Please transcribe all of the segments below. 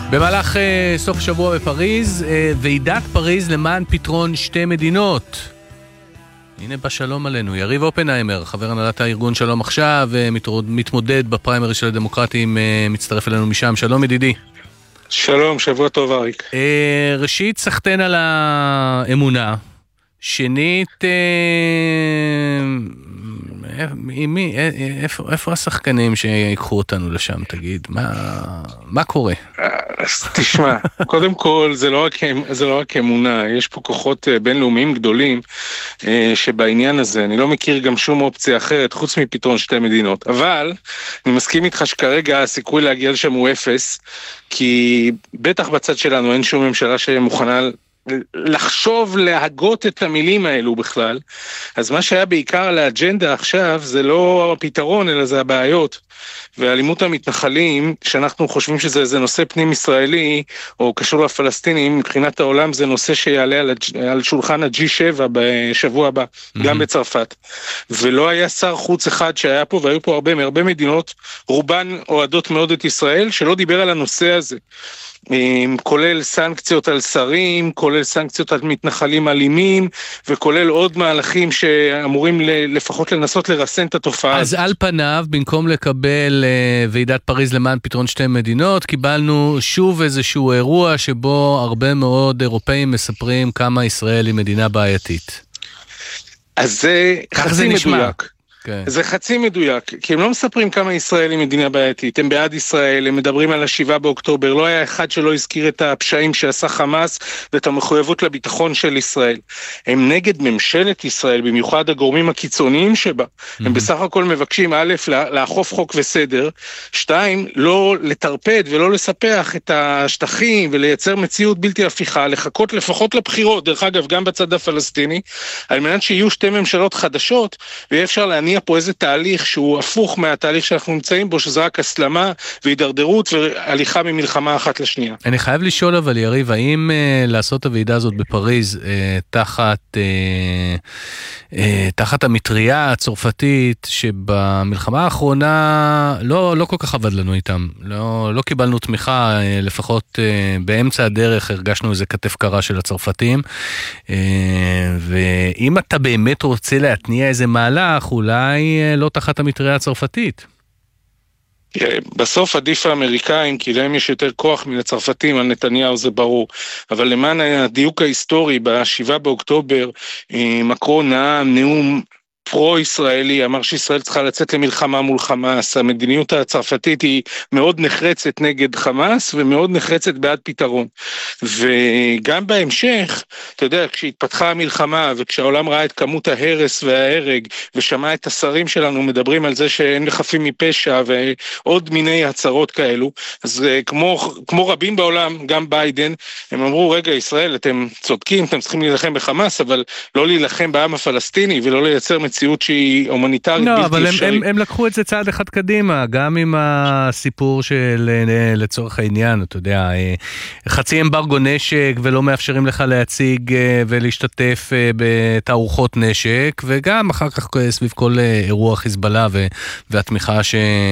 במהלך סוף שבוע בפריז, ועידת פריז למען פתרון שתי מדינות. הנה בשלום עלינו, יריב אופנהיימר, חבר הנהלת הארגון שלום עכשיו, מתמודד בפריימריז של הדמוקרטים, מצטרף אלינו משם. שלום ידידי. שלום, שבוע טוב אריק. ראשית, סחתן על האמונה. שנית, איפה השחקנים שיקחו אותנו לשם, תגיד? מה קורה? אז תשמע, קודם כל זה לא רק אמונה, יש פה כוחות בינלאומיים גדולים שבעניין הזה, אני לא מכיר גם שום אופציה אחרת חוץ מפתרון שתי מדינות, אבל אני מסכים איתך שכרגע הסיכוי להגיע לשם הוא אפס, כי בטח בצד שלנו אין שום ממשלה שמוכנה לחשוב, להגות את המילים האלו בכלל. אז מה שהיה בעיקר על האג'נדה עכשיו זה לא הפתרון אלא זה הבעיות, ואלימות המתנחלים שאנחנו חושבים שזה נושא פנים ישראלי או קשור לפלסטינים, מבחינת העולם זה נושא שיעלה על שולחן ה-G7 בשבוע הבא, גם בצרפת. ולא היה שר חוץ אחד שהיה פה, והיו פה הרבה מדינות, רובן אוהדות מאוד את ישראל, שלא דיבר על הנושא הזה, כולל סנקציות על שרים, כולל סנקציות על מתנחלים אלימים, וכולל עוד מהלכים שאמורים לפחות לנסות לרסן את התופעה. אז על פניו, במקום לקבל ועידת פריז למען פתרון שתי מדינות, קיבלנו שוב איזשהו אירוע שבו הרבה מאוד אירופאים מספרים כמה ישראל היא מדינה בעייתית. אז זה חצי מדויק. כן. זה חצי מדויק, כי הם לא מספרים כמה ישראל היא מדינה בעייתית, הם בעד ישראל, הם מדברים על 7 באוקטובר, לא היה אחד שלא הזכיר את הפשעים שעשה חמאס ואת המחויבות לביטחון של ישראל. הם נגד ממשלת ישראל, במיוחד הגורמים הקיצוניים שבה. הם בסך הכל מבקשים א', לאכוף חוק וסדר, 2, לא לטרפד ולא לספח את השטחים ולייצר מציאות בלתי הפיכה, לחכות לפחות לבחירות, דרך אגב גם בצד הפלסטיני, על מנת שיהיו שתי ממשלות חדשות, ויהיה אפשר להניע פה איזה תהליך שהוא הפוך מהתהליך שאנחנו נמצאים בו, שזה רק הסלמה והידרדרות והליכה ממלחמה אחת לשנייה. אני חייב לשאול אבל יריב, האם לעשות הוועידה הזאת בפריז תחת המטריה הצרפתית שבמלחמה האחרונה לא כל כך עבד לנו איתם, לא קיבלנו תמיכה, לפחות באמצע הדרך הרגשנו איזה כתף קרה של הצרפתים, ואם אתה באמת רוצה להתניע איזה מהלך, אולי לא תחת המטריה הצרפתית. בסוף עדיף האמריקאים, כי להם יש יותר כוח מן הצרפתים, על נתניהו זה ברור. אבל למען הדיוק ההיסטורי, ב7 באוקטובר, מקרון נאם נאום פרו-ישראלי, אמר שישראל צריכה לצאת למלחמה מול חמאס. המדיניות הצרפתית היא מאוד נחרצת נגד חמאס, ומאוד נחרצת בעד פתרון. וגם בהמשך, אתה יודע, כשהתפתחה המלחמה, וכשהעולם ראה את כמות ההרס וההרג, ושמע את השרים שלנו מדברים על זה שאין חפים מפשע, ועוד מיני הצהרות כאלו, אז כמו רבים בעולם, גם ביידן, הם אמרו, רגע, ישראל, אתם צודקים, אתם צריכים להילחם בחמאס, אבל לא להילחם בעם הפלסטיני, ולא לייצר מציאות שהיא הומניטרית בלתי אפשרית. אבל הם לקחו את זה צעד אחד קדימה, גם עם הסיפור של לצורך העניין, אתה יודע, חצי אמברגו נשק ולא מאפשרים לך להציג ולהשתתף בתערוכות נשק, וגם אחר כך סביב כל אירוע חיזבאללה והתמיכה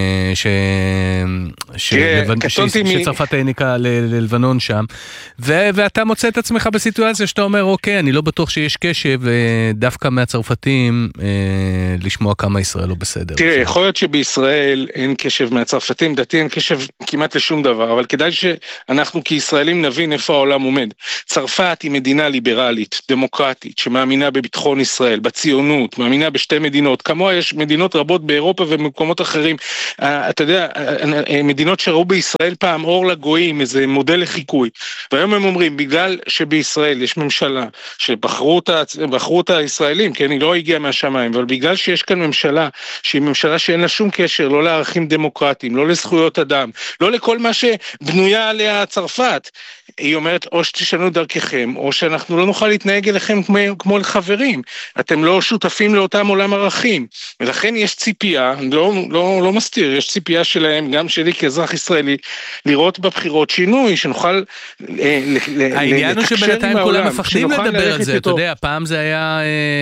שצרפת העניקה ללבנון שם, ואתה מוצא את עצמך בסיטואציה שאתה אומר, אוקיי, אני לא בטוח שיש קשב דווקא מהצרפתים לשמוע כמה ישראל לא בסדר. תראה, יכול להיות שבישראל אין קשב מהצרפתים, דעתי אין קשב כמעט לשום דבר, אבל כדאי שאנחנו כישראלים נבין איפה העולם עומד. צרפת היא מדינה ליברלית, דמוקרטית, שמאמינה בביטחון ישראל, בציונות, מאמינה בשתי מדינות, כמוה יש מדינות רבות באירופה ובמקומות אחרים, אתה יודע, מדינות שראו בישראל פעם אור לגויים, איזה מודל לחיקוי, והיום הם אומרים, בגלל שבישראל יש ממשלה שבחרו אותה הישראלים, כן, היא לא הגיעה מהשמיים, אבל בגלל שיש כאן ממשלה, שהיא ממשלה שאין לה שום קשר, לא לערכים דמוקרטיים, לא לזכויות אדם, לא לכל מה שבנויה עליה צרפת, היא אומרת, או שתשנו דרככם, או שאנחנו לא נוכל להתנהג אליכם כמו לחברים. אתם לא שותפים לאותם עולם ערכים. ולכן יש ציפייה, לא מסתיר, יש ציפייה שלהם, גם שלי כאזרח ישראלי, לראות בבחירות שינוי, שנוכל העניין הוא שבינתיים כולם מפחדים לדבר על זה, אתה יודע, פעם זה היה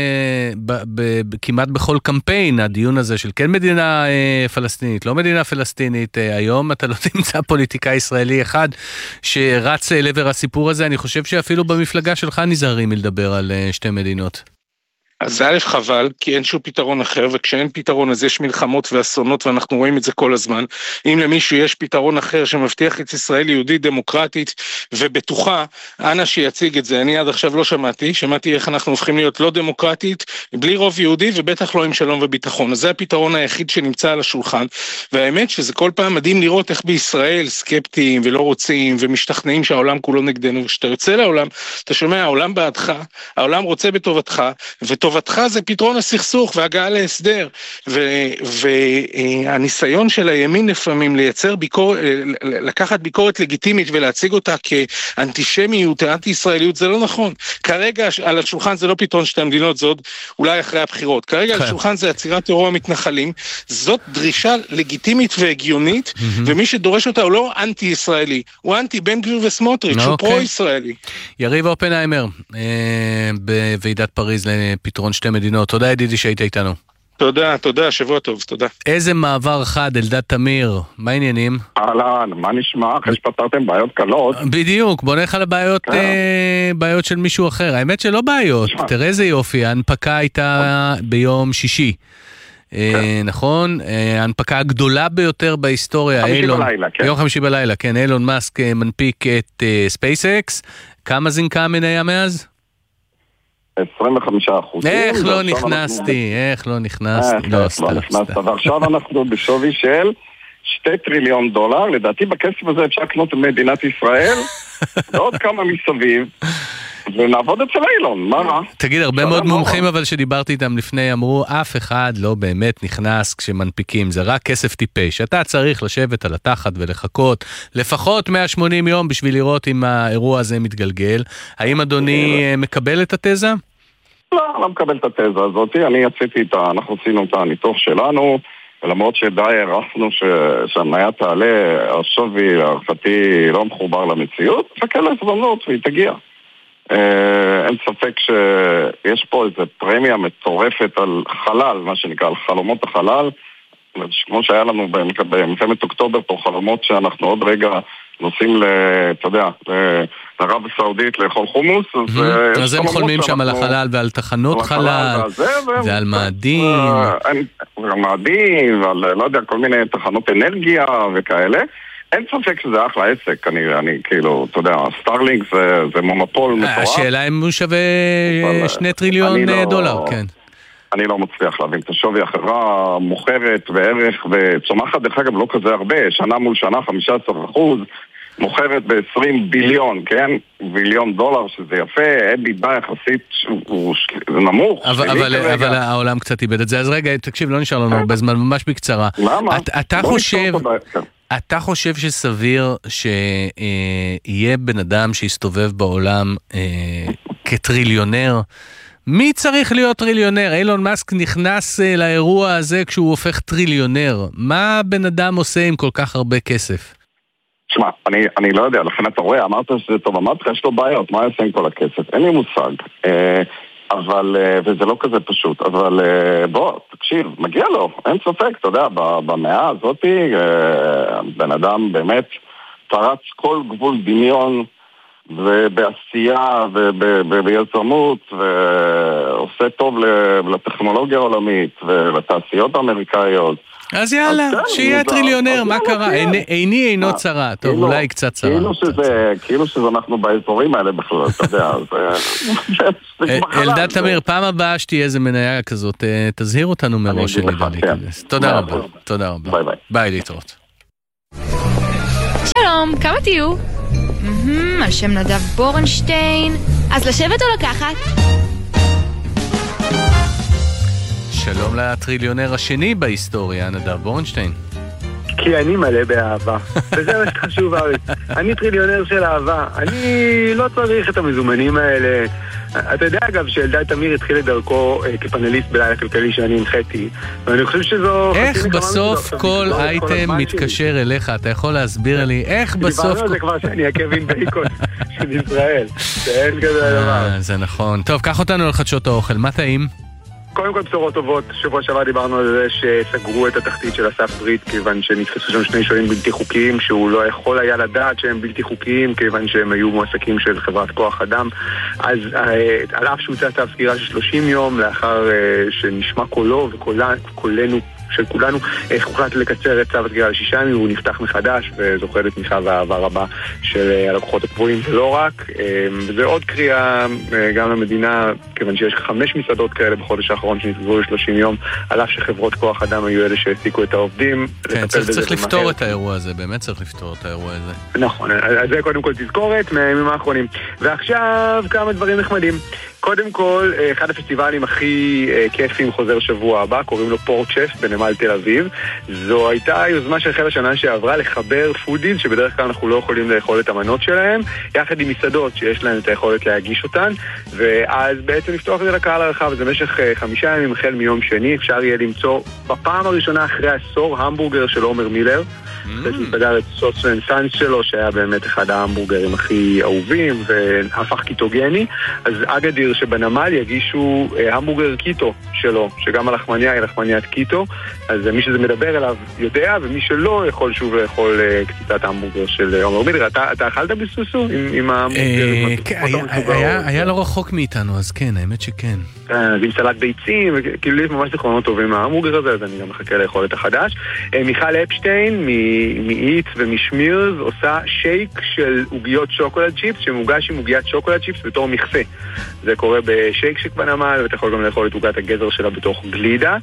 כמעט בכל קמפיין, הדיון הזה של כן מדינה פלסטינית, לא מדינה פלסטינית, היום אתה לא תמצא פוליטיקאי ישראלי אחד שרץ לעבר הסיפור הזה, אני חושב שאפילו במפלגה שלך נזהרים מלדבר על שתי מדינות. אז א' חבל, כי אין שום פתרון אחר, וכשאין פתרון אז יש מלחמות ואסונות, ואנחנו רואים את זה כל הזמן. אם למישהו יש פתרון אחר שמבטיח את ישראל יהודית דמוקרטית ובטוחה, אנא שיציג את זה. אני עד עכשיו לא שמעתי איך אנחנו הופכים להיות לא דמוקרטית, בלי רוב יהודי ובטח לא עם שלום וביטחון. אז זה הפתרון היחיד שנמצא על השולחן, והאמת שזה כל פעם מדהים לראות איך בישראל סקפטיים ולא רוצים ומשתכנעים שהעולם כולו נגדנו, וכשאתה יוצא לעולם, אתה שומע, העולם בעדך, העולם רוצה בטובתך, טובתך זה פתרון הסכסוך והגעה להסדר, והניסיון של הימין לפעמים לייצר ביקורת, לקחת ביקורת לגיטימית ולהציג אותה כאנטישמיות, אנטי-ישראליות, זה לא נכון. כרגע על השולחן זה לא פתרון שתי המדינות, זה עוד אולי אחרי הבחירות. כרגע על השולחן זה עצירת טרור המתנחלים, זאת דרישה לגיטימית והגיונית, ומי שדורש אותה הוא לא אנטי-ישראלי, הוא אנטי בן גביר וסמוטריץ', הוא פרו-ישראלי. יריב אופנהיימר, בוועידת פריז לפתרון שתי מדינות. תודה ידידי שהיית איתנו. תודה, שבוע טוב, תודה. איזה מעבר חד, אלדד תמיר, מה העניינים? אהלן, מה נשמע? אחרי שפתרתם בעיות קלות. בדיוק, בוא נלך על בעיות של מישהו אחר. האמת שלא בעיות, תראה איזה יופי, ההנפקה הייתה ביום שישי. נכון? ההנפקה הגדולה ביותר בהיסטוריה. יום חמישי בלילה, כן, אילון מאסק מנפיק את SpaceX. כמה זינקה המניה מאז? 25%. איך לא נכנסתי, לא סתם. ועכשיו אנחנו בשווי של $2 טריליון, לדעתי בכסף הזה אפשר לקנות את מדינת ישראל, ועוד כמה מסביב, ונעבוד אצל אילון, מה רע? תגיד, הרבה מאוד מומחים אבל שדיברתי איתם לפני, אמרו, אף אחד לא באמת נכנס כשמנפיקים, זה רק כסף טיפש. אתה צריך לשבת על התחת ולחכות לפחות 180 יום בשביל לראות אם האירוע הזה מתגלגל. האם אדוני מקבל את התזה? לא מקבל את התזה הזאת. אנחנו עשינו את הניתוח שלנו, ולמרות שדי הרחנו שהמניה תעלה, השווי להערכתי לא מחובר למציאות, חכה להזדמנות והיא תגיע. אין ספק שיש פה איזו פרמיה מטורפת על חלל, מה שנקרא, על חלומות החלל, כמו שהיה לנו במלחמת אוקטובר פה, חלומות שאנחנו עוד רגע נוסעים אתה יודע, לערב הסעודית לאכול חומוס, אז הם חולמים שם על החלל ועל תחנות חלל ועל מאדים ועל לא יודע, כל מיני תחנות אנרגיה וכאלה. אין ספק שזה אחלה עסק, אני כאילו, אתה יודע, סטארלינק זה מונופול מטורף. השאלה אם הוא שווה $2 טריליון, כן. אני לא מצליח להבין את השווי, החברה מוכרת וערך וצומחת דרך אגב לא כזה הרבה, שנה מול שנה 15%, מוכרת ב-20 ביליון, כן? $1 ביליון, שזה יפה, אין לי בעיה יחסית, הוא נמוך. אבל העולם קצת איבד את זה, אז רגע, תקשיב, לא נשאר לנו הרבה זמן, ממש בקצרה. למה? אתה חושב שסביר שיהיה בן אדם שיסתובב בעולם כטריליונר? מי צריך להיות טריליונר? אילון מאסק נכנס לאירוע הזה כשהוא הופך טריליונר. מה בן אדם עושה עם כל כך הרבה כסף? תשמע, אני לא יודע, לכן אתה רואה, אמרת שזה טוב, אמרת יש לו בעיות, מה יעשה עם כל הכסף? אין לי מושג. אבל, וזה לא כזה פשוט, אבל בוא, תקשיב, מגיע לו, אין ספק, אתה יודע, במאה הזאת, בן אדם באמת פרץ כל גבול דמיון, ובעשייה, וביזמות, ועושה טוב לטכנולוגיה העולמית, ולתעשיות האמריקאיות. אז יאללה, שיהיה טריליונר, מה קרה? עיני אינו צרה, טוב, אולי קצת צרה. כאילו שזה אנחנו באזורים האלה בכלל, אתה יודע, אלדד תמיר, פעם הבאה שתהיה איזה מניה כזאת, תזהיר אותנו מראש שנדע להיכנס. תודה רבה, תודה רבה. ביי להתראות. שלום, כמה תהיו? על שם נדב בורנשטיין. אז לשבת או לקחת? שלום לטריליונר השני בהיסטוריה, נדב בורנשטיין. כי אני מלא באהבה, וזה מה שחשוב, אריק. אני טריליונר של אהבה, אני לא צריך את המזומנים האלה. אתה יודע אגב שאלדד תמיר התחיל את דרכו כפנליסט בלילה כלכלי שאני הנחיתי, ואני חושב שזו... איך בסוף כל אייטם מתקשר אליך? אתה יכול להסביר לי איך בסוף... דיברנו על זה כבר שאני הקווין בייקון של ישראל, שאין כזה דבר. זה נכון. טוב, קח אותנו לחדשות האוכל, מה טעים? קודם כל בשורות טובות, שבוע שעבר דיברנו על זה שסגרו את התחתית של אסף ברית כיוון שנתפסו שם 2 שוהים בלתי חוקיים שהוא לא יכול היה לדעת שהם בלתי חוקיים כיוון שהם היו מועסקים של חברת כוח אדם. אז על אף שהוצא צו סגירה של 30 יום לאחר שנשמע קולו וקולנו של כולנו, הוחלט לקצר את צו הסגירה ל6 ימים, הוא נפתח מחדש וזוכה לתמיכה ואהבה רבה של הלקוחות הקבועים ולא רק. וזה עוד קריאה גם למדינה, כיוון שיש 5 מסעדות כאלה בחודש האחרון שנסגרו ל30 יום, על אף שחברות כוח אדם היו אלה שהעסיקו את העובדים. כן, צריך לפתור את האירוע הזה, באמת צריך לפתור את האירוע הזה. נכון, אז זה קודם כל תזכורת מהימים האחרונים. ועכשיו כמה דברים נחמדים. קודם כל, אחד הפסטיבלים הכי כיפים חוזר שבוע הבא, קוראים לו פורט-שף בנמל תל אביב. זו הייתה יוזמה שהחלה השנה שעברה לחבר פודיז, שבדרך כלל אנחנו לא יכולים לאכול את המנות שלהם, יחד עם מסעדות שיש להם את היכולת להגיש אותן, ואז בעצם לפתוח את זה לקהל הרחב. זה במשך 5 ימים החל מיום שני, אפשר יהיה למצוא בפעם הראשונה אחרי עשור המבורגר של עומר מילר, שסגר את סוס ונסנס שלו, שהיה באמת אחד ההמבורגרים הכי אהובים והפך קיטוגני. אז אגדיר שבנמל יגישו המבורגר קיטו שלו, שגם הלחמניה היא לחמניית קיטו, אז מי שזה מדבר אליו יודע, ומי שלא יכול שוב לאכול קציצת המבורגר של עומר מילר. אתה אכלת בסוסו עם המבורגר? היה לא רחוק מאיתנו, אז כן, האמת שכן. עם סלט ביצים, כאילו לי ממש זיכרונות טובים מההמבורגר הזה, אז אני גם מחכה לאכול את החדש. מיכל אפשטיין מאיץ ומשמירז עושה שייק של עוגיות שוקולד צ'יפס שמוגש עם עוגיית שוקולד צ'יפס בתור מכסה. זה קורה בשייק שיק בנמל, ואתה יכול גם לאכול את עוגת הגזר שלה בתוך גלידה.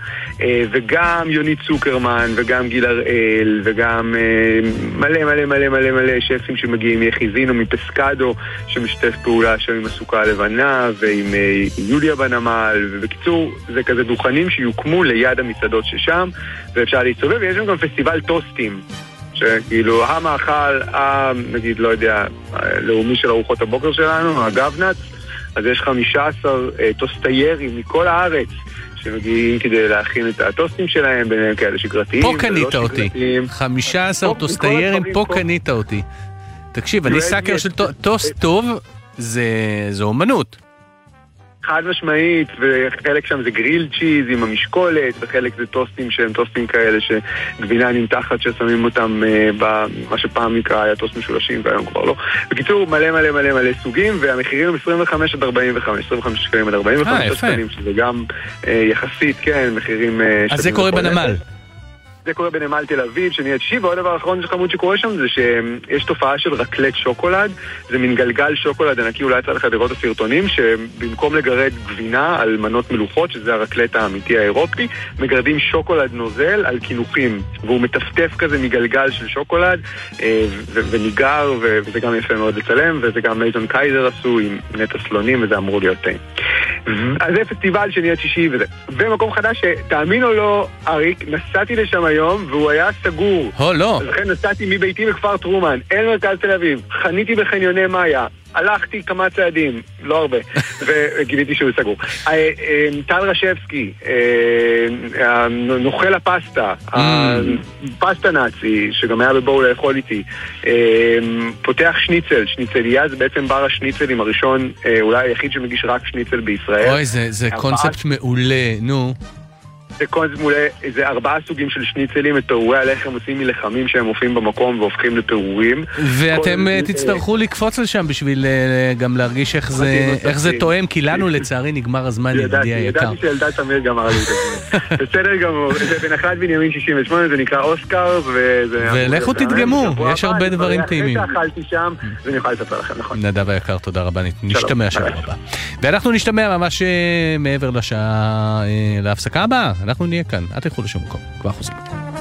וגם יונית צוקרמן וגם גיל הראל וגם מלא מלא מלא מלא מלא שפים שמגיעים מיחיזינו, מפסקדו, שמשתף פעולה שם עם הסוכה הלבנה ועם יוליה בנמל. ובקיצור, זה כזה דוכנים שיוקמו ליד המסעדות ששם, ואפשר להסתובב, ויש שם גם פסטיבל טוסטים, שכאילו המאכל, נגיד, לא יודע, לאומי של ארוחות הבוקר שלנו, הגבנץ, אז יש 15 טוסטיירים מכל הארץ, שמגיעים כדי להכין את הטוסטים שלהם, ביניהם כאלה שגרתיים. פה קנית אותי. 15 טוסטיירים, פה קנית אותי. תקשיב, אני סאקר של טוסט טוב, זה אומנות. חד משמעית, וחלק שם זה גריל צ'יז עם המשקולת, וחלק זה טוסטים שהם טוסטים כאלה שגבינה נמתחת ששמים אותם במה שפעם נקרא היה טוסט משולשים והיום כבר לא. בקיצור, מלא מלא מלא מלא סוגים, והמחירים הם 25 עד 45, 25 שקלים עד 45 שקלים, שזה גם יחסית, כן, מחירים... אז זה קורה בנמל. זה קורה בנמל תל אביב, שנהיה תשיעי, ועוד דבר אחרון שחמוד שקורה שם זה שיש תופעה של רקלט שוקולד, זה מין גלגל שוקולד ענקי, אולי יצא לך לראות את הסרטונים, שבמקום לגרד גבינה על מנות מלוכות, שזה הרקלט האמיתי האירופי, מגרדים שוקולד נוזל על קינוחים, והוא מטפטף כזה מגלגל של שוקולד, וניגר, וזה גם יפה מאוד לצלם, וזה גם מייזון קייזר עשו עם נטע סלונים, וזה אמור להיות טעים. אז זה פסטיבל שנהיה תשיעי וזה. ומקום חדש שתאמין או לא, אריק, נסעתי לשם היום והוא היה סגור. לא. אז לכן נסעתי מביתי בכפר טרומן, אל מרכז תל אביב, חניתי בחניוני מאיה, הלכתי כמה צעדים, לא הרבה, וגיליתי שהוא סגור. טל רשבסקי, נוכל הפסטה, הפסטה נאצי, שגם היה בבואו לאכול איתי, פותח שניצליה, זה בעצם בר השניצלים הראשון, אולי היחיד שמגיש רק שניצל בישראל. אוי, זה קונספט מעולה, נו. זה קונספט מעולה, זה 4 סוגים של שניצלים, את פירורי הלחם עושים מלחמים שהם מופיעים במקום והופכים לפירורים. ואתם תצטרכו לקפוץ לשם בשביל גם להרגיש איך זה תואם, כי לנו לצערי נגמר הזמן, ידידי היקר. ידעתי שאלדד תמיר גמר לי את זה. בסדר גמור, זה בנחלת בנימין 68, זה נקרא אוסקר, ולכו תדגמו, יש הרבה דברים טעימים. אחרי שאכלתי שם, ואני יכול לספר לכם, נכון. נדב היקר, תודה רבה, נשתמע שבוע הבא. ואנחנו נשתמע ממש מעבר לשעה להפסקה הבאה. אנחנו נהיה כאן, אל תלכו לשום מקום, כבר חוזרים.